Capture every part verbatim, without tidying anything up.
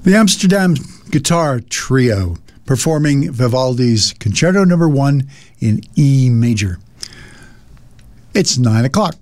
The Amsterdam Guitar Trio performing Vivaldi's Concerto Number One in E major. It's nine o'clock.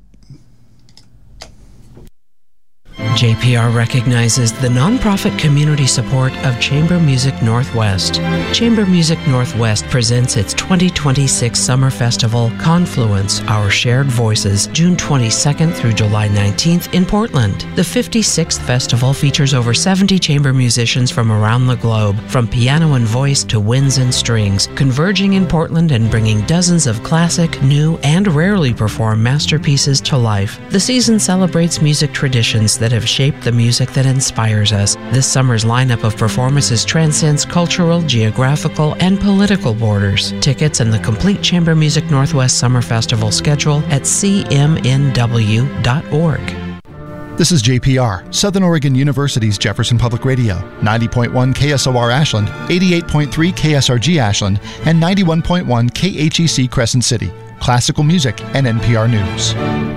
J P R recognizes the nonprofit community support of Chamber Music Northwest. Chamber Music Northwest presents its twenty twenty-six Summer Festival, Confluence, Our Shared Voices, June twenty-second through July nineteenth in Portland. The fifty-sixth festival features over seventy chamber musicians from around the globe, from piano and voice to winds and strings, converging in Portland and bringing dozens of classic, new, and rarely performed masterpieces to life. The season celebrates music traditions that have shaped the music that inspires us. This summer's lineup of performances transcends cultural, geographical, and political borders. Tickets and the complete Chamber Music Northwest Summer Festival schedule at c m n w dot org. This is J P R, Southern Oregon University's Jefferson Public Radio, ninety point one K S O R Ashland, eighty-eight point three K S R G Ashland, and ninety-one point one K H E C Crescent City. Classical music and N P R News.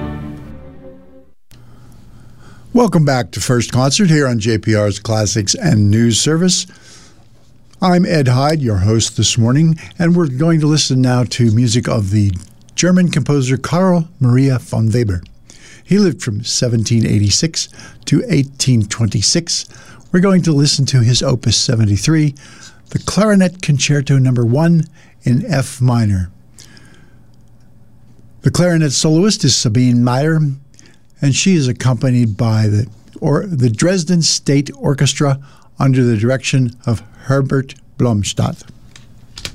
Welcome back to First Concert here on J P R's Classics and News Service. I'm Ed Hyde, your host this morning, and we're going to listen now to music of the German composer Karl Maria von Weber. He lived from seventeen eighty-six to eighteen twenty-six. We're going to listen to his Opus seventy-three, the Clarinet Concerto Number One in F minor. The clarinet soloist is Sabine Meyer, and she is accompanied by the or the Dresden State Orchestra under the direction of Herbert Blomstadt.